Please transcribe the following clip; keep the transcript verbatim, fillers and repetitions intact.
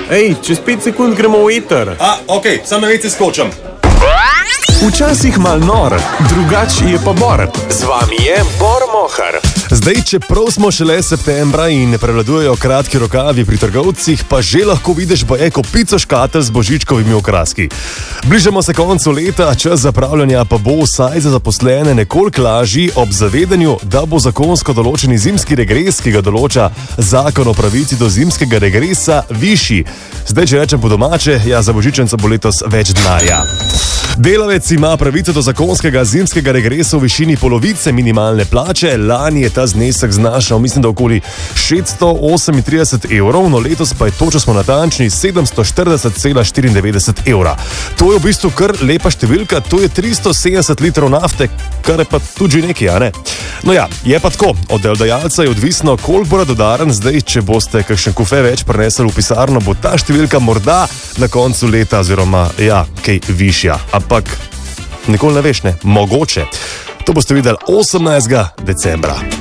Ej, čez pet sekund gremo v eter. A, ok, sam na veci skočam. Včasih mal nor, drugač je pa Bor. Z vami je Bor Mohar. Zdaj, čeprav smo šele septembra in prevladujejo kratki rokavi pri trgovcih, pa že lahko vidiš baje kopico škatel z božičkovimi okraski. Bližamo se koncu leta, čas zapravljanja pa bo vsaj za zaposlene nekoliko lažji ob zavedanju, da bo zakonsko določeni zimski regres, ki ga določa Zakon o pravici do zimskega regresa, višji. Zdaj, če rečem po domače, ja, za božičenca bo letos več denarja. Delavec ima pravico do zakonskega zimskega regresa v višini polovice minimalne plače. Lani je ta znesek znašal, mislim, da okoli šeststo osemintrideset evrov, no letos pa je to, če smo natančni, sedemsto štirideset cela štiriindevetdeset evra. To je v bistvu kar lepa številka, to je tristo sedemdeset litrov nafte, kar je pa tudi nekaj, a ne? No ja, je pa tako, od delodajalca je odvisno, koliko bo radodaren. Zdaj, če boste kakšen kufe več prinesli v pisarno, bo ta številka morda na koncu leta oziroma, ja, kaj višja. Ampak nikoli ne veš, ne, mogoče. To boste videli osemnajstega decembra.